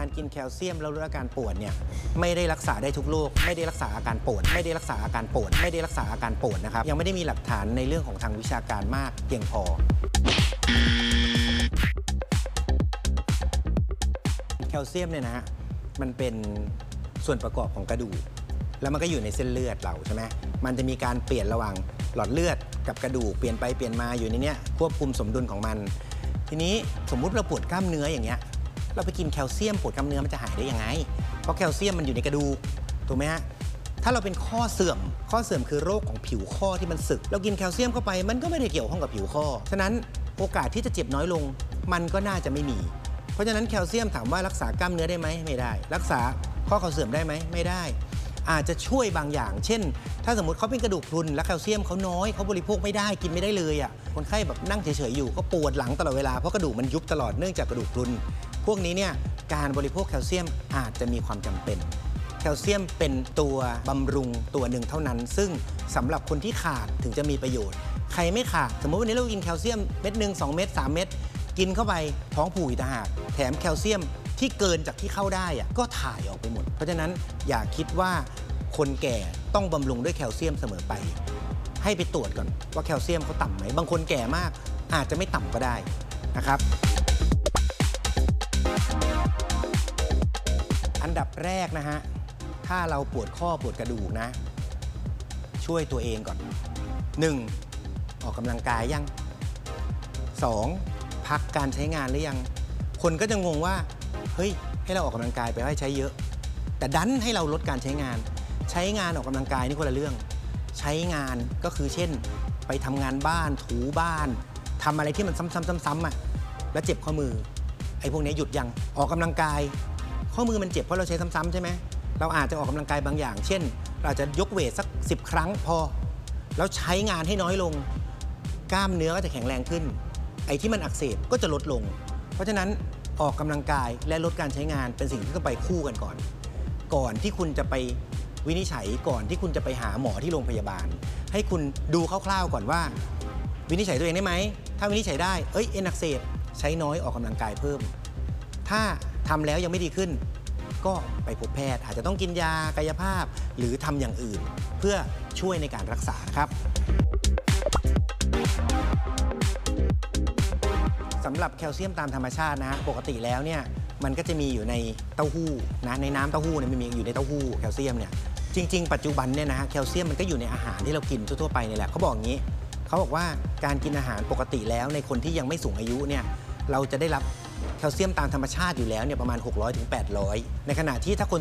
การกินแคลเซียมแล้วลดอาการปวดเนี่ยไม่ได้รักษาได้ทุกโรคไม่ได้รักษาอาการปวดไม่ได้รักษาอาการปวดไม่ได้รักษาอาการปวดนะครับยังไม่ได้มีหลักฐานในเรื่องของทางวิชาการมากเพียงพอแคลเซียมเนี่ยนะฮะมันเป็นส่วนประกอบของกระดูกแล้วมันก็อยู่ในเส้นเลือดเราใช่ไหมมันจะมีการเปลี่ยนระหว่างหลอดเลือดกับกระดูกเปลี่ยนไปเปลี่ยนมาอยู่ในนี้ควบคุมสมดุลของมันทีนี้สมมุติเราปวดกล้ามเนื้ออย่างเงี้ยเราไปกินแคลเซียมปวดกล้ามเนื้อมันจะหายได้ยังไงเพราะแคลเซียมมันอยู่ในกระดูกถูกไหมฮะถ้าเราเป็นข้อเสื่อมคือโรคของผิวข้อที่มันสึกเรากินแคลเซียมเข้าไปมันก็ไม่ได้เกี่ยวข้องกับผิวข้อฉะนั้นโอกาสที่จะเจ็บน้อยลงมันก็น่าจะไม่มีเพราะฉะนั้นแคลเซียมถามว่ารักษากล้ามเนื้อได้ไหมไม่ได้รักษาข้อเข่าเสื่อมได้ไหมไม่ได้อาจจะช่วยบางอย่างเช่นถ้าสมมติเขาเป็นกระดูกพรุนและแคลเซียมเขาน้อยเขาบริโภคไม่ได้กินไม่ได้เลยอ่ะคนไข้แบบนั่งเฉยๆอยู่ก็ปวดหลังตลอดเวลาเพราะกระดูกมันยุบตลอดเนื่องจากกระดูกพรุนพวกนี้เนี่ยการบริโภคแคลเซียมอาจจะมีความจำเป็นแคลเซียมเป็นตัวบำรุงตัวหนึ่งเท่านั้นซึ่งสำหรับคนที่ขาดถึงจะมีประโยชน์ใครไม่ขาดสมมติวันนี้เรากินแคลเซียมเม็ดหนึ่ง2 เม็ด3 เม็ดกินเข้าไปท้องผูกอีกต่างหากแถมแคลเซียมที่เกินจากที่เข้าได้อะก็ถ่ายออกไปหมดเพราะฉะนั้นอย่าคิดว่าคนแก่ต้องบำรุงด้วยแคลเซียมเสมอไปให้ไปตรวจก่อนว่าแคลเซียมเขาต่ำไหมบางคนแก่มากอาจจะไม่ต่ำก็ได้นะครับอันดับแรกนะฮะถ้าเราปวดข้อปวดกระดูกนะช่วยตัวเองก่อน 1. ออกกำลังกายยัง 2. พักการใช้งานหรือยังคนก็จะงงว่าเฮ้ยให้เราออกกำลังกายไปให้ใช้เยอะแต่ดันให้เราลดการใช้งานออกกำลังกายนี่คนละเรื่องใช้งานก็คือเช่นไปทำงานบ้านถูบ้านทำอะไรที่มันซ้ำๆอ่ะแล้วเจ็บข้อมือไอ้พวกนี้หยุดยังออกกำลังกายข้อมือมันเจ็บเพราะเราใช้ซ้ำๆใช่ไหมเราอาจจะออกกำลังกายบางอย่างเช่นเราอาจจะยกเวทสัก10 ครั้งพอแล้วใช้งานให้น้อยลงกล้ามเนื้อก็จะแข็งแรงขึ้นไอ้ที่มันอักเสบก็จะลดลงเพราะฉะนั้นออกกำลังกายและลดการใช้งานเป็นสิ่งที่ต้องไปคู่กันก่อนที่คุณจะไปวินิจฉัยก่อนที่คุณจะไปหาหมอที่โรงพยาบาลให้คุณดูคร่าวๆก่อนว่าวินิจฉัยตัวเองได้ไหมถ้าวินิจฉัยได้เอ็นอักเสบใช้น้อยออกกำลังกายเพิ่มถ้าทำแล้วยังไม่ดีขึ้นก็ไปพบแพทย์อาจจะต้องกินยากายภาพหรือทำอย่างอื่นเพื่อช่วยในการรักษาครับสำหรับแคลเซียมตามธรรมชาตินะปกติแล้วเนี่ยมันก็จะมีอยู่ในเต้าหู้นะในน้ำเต้าหู้เนี่ยมันมีอยู่ในเต้าหู้แคลเซียมเนี่ยจริงๆปัจจุบันเนี่ยนะฮะแคลเซียมมันก็อยู่ในอาหารที่เรากินทั่วๆไปนี่แหละเขาบอกอย่างนี้เขาบอกว่าการกินอาหารปกติแล้วในคนที่ยังไม่สูงอายุเนี่ยเราจะได้รับแคลเซียมตามธรรมชาติอยู่แล้วเนี่ยประมาณ600 ถึง 800ในขณะที่ถ้าคน